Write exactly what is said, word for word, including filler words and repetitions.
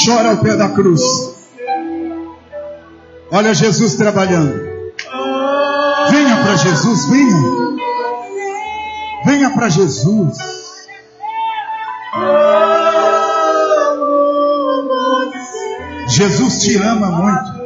chora ao pé da cruz. Olha Jesus trabalhando. Venha para Jesus, venha. Venha para Jesus. Jesus te ama muito.